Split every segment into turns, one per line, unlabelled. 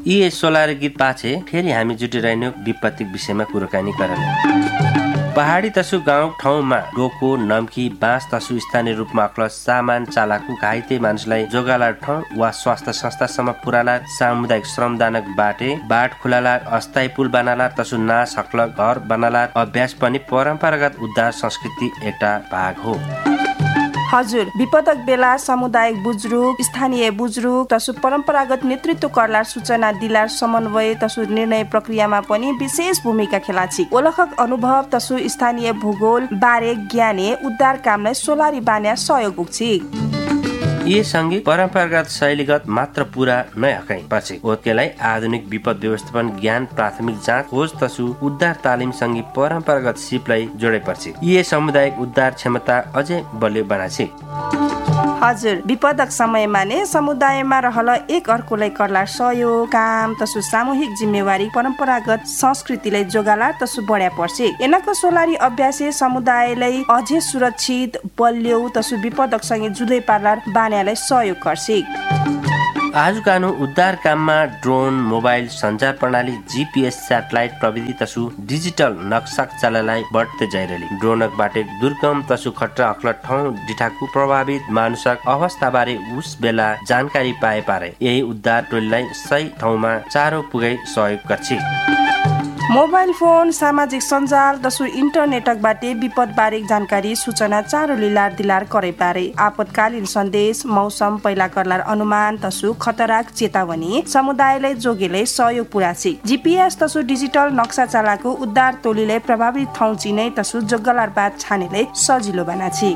यी सोलार गीत पाछे फेरि हामी जुटिरहने विपत्तिक विषयमा कुराकानी गरौँ। पहाडी तसु गाउँ ठाउँमा डोको नम्की बाँस तसु स्थानीय रूपमा अक्ल सामान चालाकु घाइते मानिसलाई जोगाला ठाउँ वा स्वास्थ्य संस्थासम्म पुराला सामुदायिक श्रमदानक बाटे बाट खुलाला अस्थायी पुल बनाला तसु नास हक्ल घर बनाला अभ्यास पनि परम्परागत उद्धार संस्कृति एउटा भाग हो।
हजुर, विपदक बेला सामुदायिक बुजुर्ग स्थानीय बुजुर्ग तसु परम्परागत नेतृत्व करलार सूचना दिलार समन्वय तसु निर्णय प्रक्रियामा पनि विशेष भूमिका खेलाछि। ओलखक अनुभव तसु स्थानीय भूगोल बारे ज्ञाने उद्धार कामलाई सोलारी बान्या सहयोग पुग्छि।
यी सँगै परम्परागत शैलीगत मात्र पूरा नै हकै पछि ओत्केलाई आधुनिक विपद व्यवस्थापन ज्ञान प्राथमिक जाँच खोज तसु उद्धार तालिम सँगै परम्परागत सिपलाई जोडेपछि यी सामुदायिक उद्धार क्षमता अझै बलियो बनाछि।
हजुर, विपदक समयमा ने समुदायमा रहल एक अर्कोलाई करला सहयोग काम तसु सामूहिक जिम्मेवारी परम्परागत संस्कृतिलाई जोगाला तसु बढ्या पर्छ। एनाको सोलारी अभ्यासे समुदायलाई अझै सुरक्षित बलियो तसु विपदक सँगै जुझै पार्लार बान्यालाई सहयोग गर्छ।
आज कानु उद्धार काममा ड्रोन मोबाइल सञ्चार प्रणाली जीपीएस सैटेलाइट प्रविधि तसु डिजिटल नक्सा चलालाई बढ्दै जाइरहली ड्रोनक बाटे दुर्गम तसु खतरा अक्ल ठाउँ डिठाकु प्रभावित मानुषक अवस्था बारे उस बेला जानकारी पाए पारे यही उद्धार टोलीलाई सही ठाउँमा चारो पुगाई सहयोग गर्छ।
मोबाइल फोन सामाजिक सञ्जाल तसु इन्टरनेटक बाटे विपद बारे जानकारी सूचना चारो लिलार दिलार करे पारे आपतकालीन सन्देश मौसम पहिला करलार अनुमान तसु खतराक चेतावनी समुदायलाई जोगेले सहयोग पुराछि। जीपीएस तसु डिजिटल नक्सा चालाको उद्धार टोलीले प्रभावित ठाउँ चिने तसु जोगलार बात छानेले सजिलो बनाछि।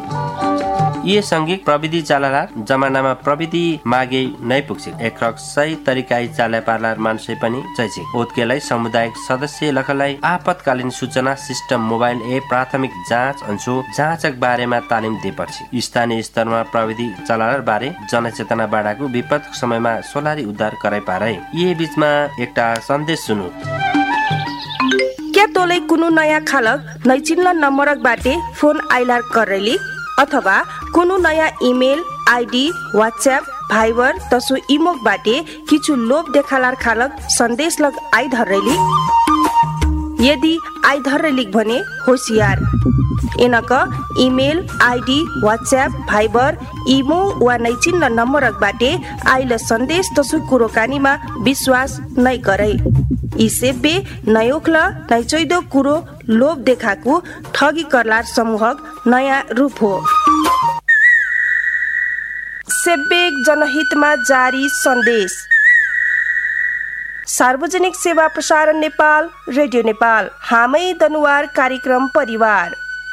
यी सँगै प्रविधि चालाला जमानामा प्रविधि मागे नै पुग्छ एकरक सही तरिकाई चाले पार्लार मान्छे पनि चाहिन्छ। ओत्केलाई सामुदायिक सदस्य लखलाई आपतकालीन सूचना सिस्टम मोबाइल एप प्राथमिक जाँच अंशो जाँचक बारेमा तालिम दिएपछि स्थानीय स्तरमा प्रविधि चालार बारे जनचेतना बढाको विपद समयमा सोलारी उद्धार गराइ पारे। यी बीचमा एउटा सन्देश सुनु।
क्या तोले कुनु नयाँ खालक नैचिन्ल नम्बरक बाटे फोन आइलार करेली अथवा कुनु नयाँ इमेल आईडी व्हाट्सएप भाइबर तसु इमोक बाटे किछु लोभ देखालार खालक सन्देश लग आई धरेली यदि आई धरेलिक भने होशियार इनक इमेल आईडी व्हाट्सएप भाइबर इमो वा नैचिन्ल नम्बरक बाटे आइल सन्देश तसु कुरोकानीमा विश्वास नै गरे। यी सेब्बे नयोक्ल नैचैदो कुरो लोभ देखाको ठगी करलार समूहक नयाँ रूप हो। सेब्बेक जनहितमा जारी सन्देश। सार्वजनिक सेवा प्रसारण नेपाल रेडियो नेपाल हामै दनुवार कार्यक्रम परिवार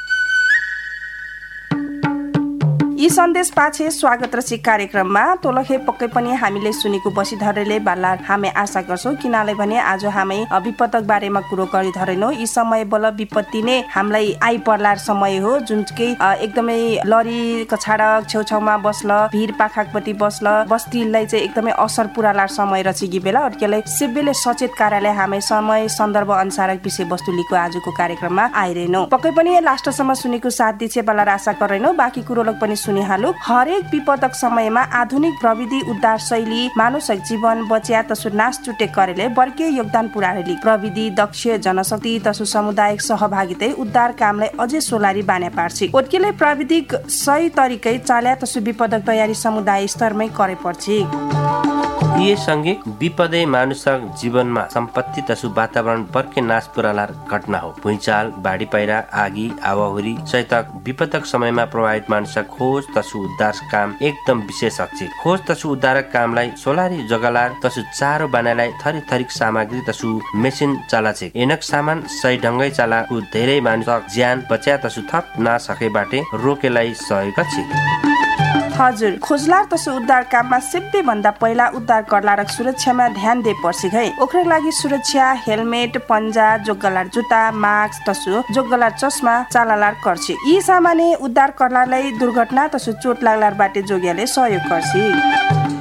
यी सन्देश पाछे स्वागत रसी कार्यक्रममा तोलखे पक्कै पनि हामीले सुनेको बसी धरेले बाला हामी आशा गर्छौं किनाले भने आज हामी विपदक बारेमा कुरो गरि धरेनौ। यी समय बल विपत्ति नै हामीलाई आइ पर्लार समय हो जुन चाहिँ एकदमै लरी कछाडक छेउछाउमा बस्ल भिर पाखाकपट्टि बस्ल बस्तीलाई चाहिँ एकदमै असर पुरालार समय रचिगी बेला अटकेले सेब्बेले सचेत कार्यालय हामी समय सन्दर्भ अनुसारक विषय वस्तु लिएको आजको कार्यक्रममा आइरेनौ। पक्कै पनि लास्टसम्म सुनेको साथ दिछे बाला आशा गर्दैनौ। बाँकी कुरोलक पनि सुनिहालु। हरेक विपदक समयमा आधुनिक प्रविधि उद्धार शैली मानुषक जीवन बच्या तसु नाश चुटे करेले बर्के योगदान पुर्याएली प्रविधि दक्ष जनशक्ति तसु सामुदायिक सहभागिता उद्धार कामलाई अझै सोलारी बान्या पार्छ। ओत्केले प्राविधिक सही तरिकै चाल्या तसु विपदक तयारी समुदाय स्तरमै करे पर्छ।
यी सँगै विपदै मानुषक जीवनमा सम्पत्ति तसु वातावरण बर्के नाश पुरालार घटना हो। भुइँचाल बाढी पहिरा आगी आवाहुरी सहितक विपदक समयमा प्रभावित मानुषक खोज तसु उद्धार काम एकदम विशेष छ। खोज तसु उद्धारक कामलाई सोलारी जगलार तसु चारो बनालाई थरी थरीक सामग्री तसु मेसिन चालाछे एनक सामान सही ढंगै चालाको धेरै मानुषक ज्यान बच्या तसु थप ना सकेबाटे रोकेलाई सहयोग छ।
हजुर, खोजलार तसु उद्धार काममा सबै भन्दा पहिला उद्धार करलारक सुरक्षामा ध्यान दे पर्छ है। ओखर लागि सुरक्षा हेलमेट पन्जा जोगलार जुत्ता मास्क तसु जोगलार चस्मा चालालार गर्छ। यी सामान्य उद्धार करलारलाई दुर्घटना तसु चोट लाग्लार बाटे जोग्याले सहयोग गर्छ।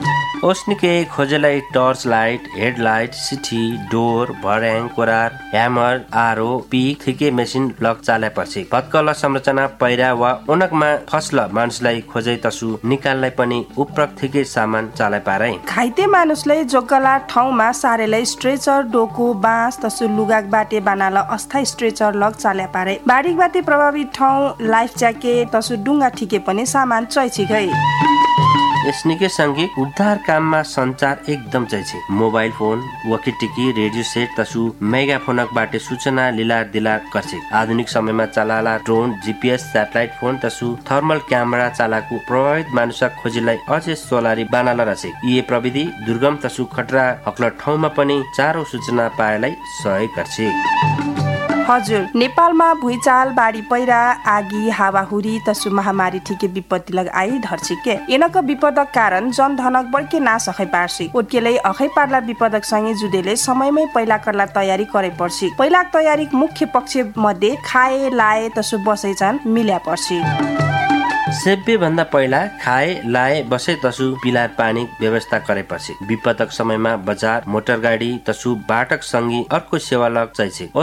ओस्निके खोजेलाई torch light, headlight, city, door, भर्याङ, कोरार, ह्यामर, आरो, पिक, थिके मेसिन लक चालेपछि भत्कल संरचना पैरा वा उनकमा फस्ल मानिसलाई खोजै तसु निकाललाई पनि उपरक थिके सामान चाले पारै।
घाइते मानिसलाई जोग्गला ठाउँमा सारेलाई स्ट्रेचर, डोको, बाँस तसु लुगाक बाटे बनाल अस्थायी स्ट्रेचर लग चाले पारे। बाढी बाटे प्रभावित ठाउँ लाइफ ज्याकेट तसु डुङ्गा ठिके पनि सामान चैछिकै।
यसनिके सँगै उद्धार काममा सञ्चार एकदम चाहिए। मोबाइल फोन, वकीटिकी, रेडियो सेट तसु मेगाफोनक बाटे सूचना लिलार दिलार गर्छ। आधुनिक समयमा चलाला ड्रोन, जीपीएस, सैटेलाइट फोन तसु थर्मल क्यामेरा चालाको प्रभावित मानुषक खोजिलाई अझै सोलारी बनाल रहे। यी प्रविधि दुर्गम तसु खतरा हक्ल ठाउँमा पनि चाँडो सूचना पाएलाई सहयोग गर्छ।
हजुर, नेपालमा भुइँचाल, बाढी पहिरा, आगी, हावाहुरी तसु महामारी ठिके विपत्ति लग आई धर्छिके। एनक विपदक कारण जनधनक बढके नाश अखै पार्सी। ओटकेलै अखै पार्ला विपदक सँगै जुडेले समयमै पहिला करला तयारी करे पर्सी। पहिला तयारी मुख्य पक्ष मध्ये खाए, लाए तसु बसै छन् मिल्या पर्सी।
सेब्बे भन्दा पहिला खाए, लाए, बसे तसु पिलार पानी व्यवस्था गरेपछि विपदक समयमा बजार, मोटर गाडी तसु बाटक सँगै अर्को सेवा लग चाहिए।